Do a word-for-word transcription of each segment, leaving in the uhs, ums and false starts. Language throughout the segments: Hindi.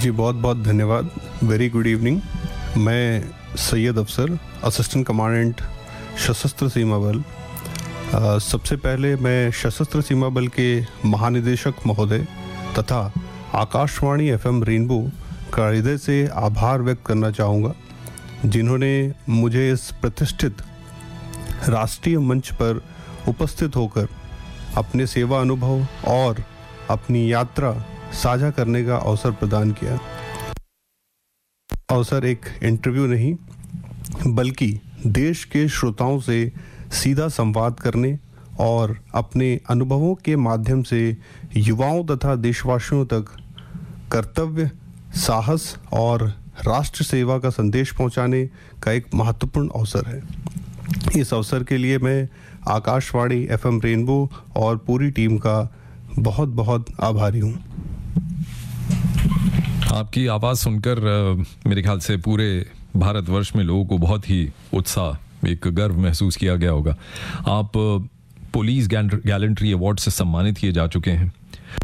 जी बहुत बहुत धन्यवाद। Very good evening. मैं सैयद अफसर, असिस्टेंट कमांडेंट सशस्त्र सीमा बल। आ, सबसे पहले मैं सशस्त्र सीमा बल के महानिदेशक महोदय तथा आकाशवाणी एफएम रेनबो का हृदय से आभार व्यक्त करना चाहूँगा, जिन्होंने मुझे इस प्रतिष्ठित राष्ट्रीय मंच पर उपस्थित होकर अपने सेवा अनुभव और अपनी यात्रा साझा करने का अवसर प्रदान किया। अवसर एक इंटरव्यू नहीं, बल्कि देश के श्रोताओं से सीधा संवाद करने और अपने अनुभवों के माध्यम से युवाओं तथा देशवासियों तक कर्तव्य, साहस और राष्ट्र सेवा का संदेश पहुंचाने का एक महत्वपूर्ण अवसर है। इस अवसर के लिए मैं आकाशवाणी एफएम रेनबो और पूरी टीम का बहुत बहुत आभारी हूँ। आपकी आवाज़ सुनकर मेरे ख्याल से पूरे भारतवर्ष में लोगों को बहुत ही उत्साह, एक गर्व महसूस किया गया होगा। आप पुलिस गैलेंट्री अवार्ड से सम्मानित किए जा चुके हैं।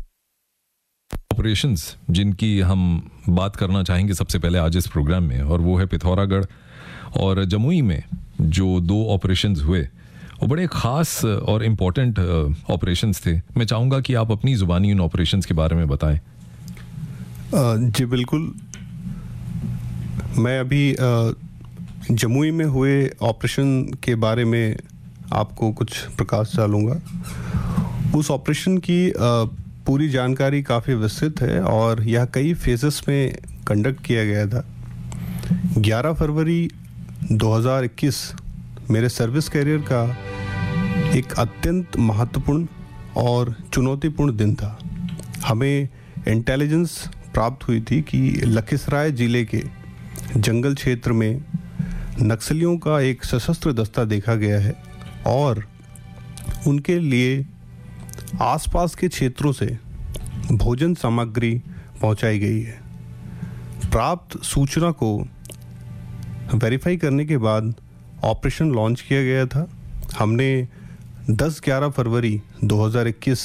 ऑपरेशंस जिनकी हम बात करना चाहेंगे सबसे पहले आज इस प्रोग्राम में, और वो है पिथौरागढ़ और जमुई में जो दो ऑपरेशंस हुए, वो बड़े ख़ास और इम्पोर्टेंट ऑपरेशंस थे। मैं चाहूँगा कि आप अपनी ज़ुबानी उन ऑपरेशंस के बारे में बताएं। जी बिल्कुल। मैं अभी जमुई में हुए ऑपरेशन के बारे में आपको कुछ प्रकाश डालूँगा। उस ऑपरेशन की पूरी जानकारी काफ़ी विस्तृत है और यह कई फेजेस में कंडक्ट किया गया था। ग्यारह फरवरी दो हज़ार इक्कीस मेरे सर्विस कैरियर का एक अत्यंत महत्वपूर्ण और चुनौतीपूर्ण दिन था। हमें इंटेलिजेंस प्राप्त हुई थी कि लखीसराय जिले के जंगल क्षेत्र में नक्सलियों का एक सशस्त्र दस्ता देखा गया है और उनके लिए आसपास के क्षेत्रों से भोजन सामग्री पहुंचाई गई है। प्राप्त सूचना को वेरीफाई करने के बाद ऑपरेशन लॉन्च किया गया था। हमने दस ग्यारह फरवरी दो हज़ार इक्कीस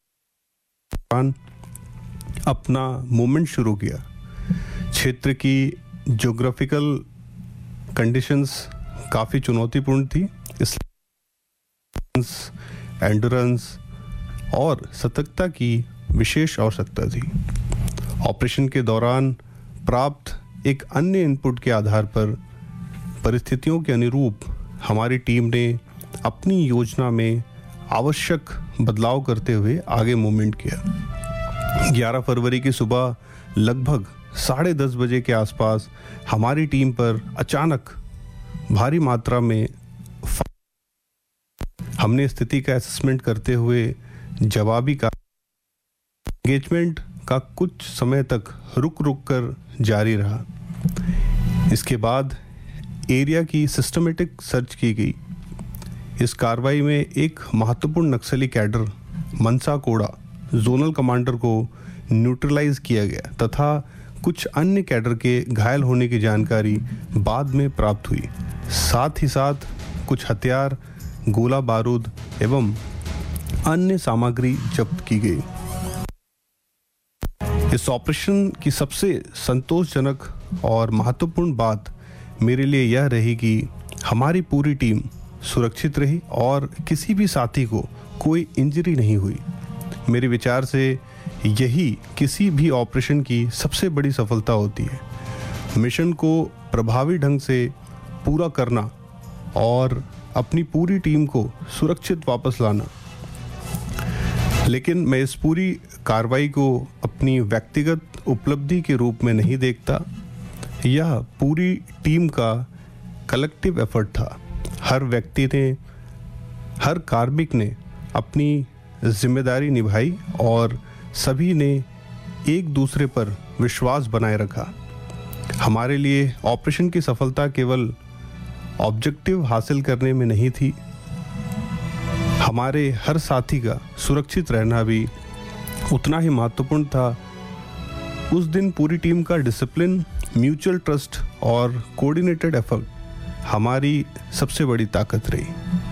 अपना मूवमेंट शुरू किया। क्षेत्र की ज्योग्राफिकल कंडीशंस काफ़ी चुनौतीपूर्ण थी, इसलिए एंडोरेंस और सतर्कता की विशेष आवश्यकता थी। ऑपरेशन के दौरान प्राप्त एक अन्य इनपुट के आधार पर परिस्थितियों के अनुरूप हमारी टीम ने अपनी योजना में आवश्यक बदलाव करते हुए आगे मूवमेंट किया। ग्यारह फरवरी की सुबह लगभग साढ़े दस बजे के आसपास हमारी टीम पर अचानक भारी मात्रा में हमने स्थिति का असेसमेंट करते हुए जवाबी का एंगेजमेंट का कुछ समय तक रुक रुक कर जारी रहा। इसके बाद एरिया की सिस्टमेटिक सर्च की गई। इस कार्रवाई में एक महत्वपूर्ण नक्सली कैडर मनसा कोड़ा जोनल कमांडर को न्यूट्रलाइज किया गया तथा कुछ अन्य कैडर के घायल होने की जानकारी बाद में प्राप्त हुई। साथ ही साथ कुछ हथियार, गोला बारूद एवं अन्य सामग्री जब्त की गई। इस ऑपरेशन की सबसे संतोषजनक और महत्वपूर्ण बात मेरे लिए यह रही कि हमारी पूरी टीम सुरक्षित रही और किसी भी साथी को कोई इंजरी नहीं हुई। मेरे विचार से यही किसी भी ऑपरेशन की सबसे बड़ी सफलता होती है, मिशन को प्रभावी ढंग से पूरा करना और अपनी पूरी टीम को सुरक्षित वापस लाना। लेकिन मैं इस पूरी कार्रवाई को अपनी व्यक्तिगत उपलब्धि के रूप में नहीं देखता। यह पूरी टीम का कलेक्टिव एफर्ट था। हर व्यक्ति ने, हर कार्मिक ने अपनी जिम्मेदारी निभाई और सभी ने एक दूसरे पर विश्वास बनाए रखा। हमारे लिए ऑपरेशन की सफलता केवल ऑब्जेक्टिव हासिल करने में नहीं थी, हमारे हर साथी का सुरक्षित रहना भी उतना ही महत्वपूर्ण था। उस दिन पूरी टीम का डिसिप्लिन, म्यूचुअल ट्रस्ट और कोऑर्डिनेटेड एफर्ट हमारी सबसे बड़ी ताकत रही।